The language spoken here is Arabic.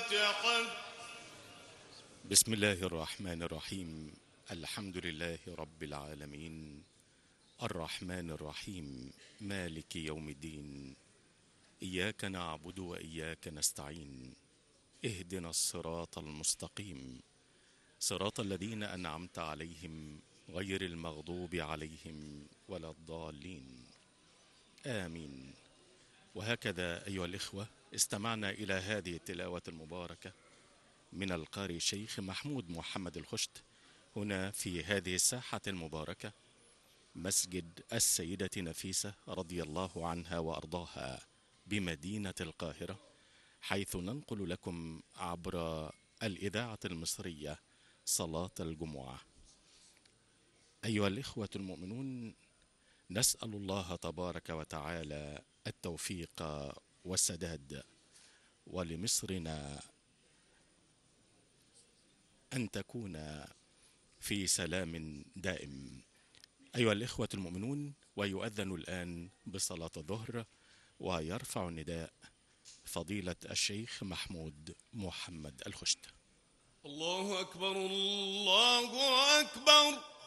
الفاتحة. بسم الله الرحمن الرحيم. الحمد لله رب العالمين، الرحمن الرحيم، مالك يوم الدين. إياك نعبد وإياك نستعين. اهدنا الصراط المستقيم، صراط الذين أنعمت عليهم غير المغضوب عليهم ولا الضالين، آمين. وهكذا أيها الإخوة، استمعنا إلى هذه التلاوة المباركة من القارئ الشيخ محمود محمد الخشت هنا في هذه الساحة المباركة، مسجد السيدة نفيسة رضي الله عنها وأرضاها بمدينة القاهرة، حيث ننقل لكم عبر الإذاعة المصرية صلاة الجمعة. أيها الإخوة المؤمنون، نسأل الله تبارك وتعالى التوفيق والسداد، ولمصرنا أن تكون في سلام دائم. أيها الإخوة المؤمنون، ويؤذن الآن بصلاة الظهر، ويرفع النداء فضيلة الشيخ محمود محمد الخشت. الله أكبر، الله أكبر.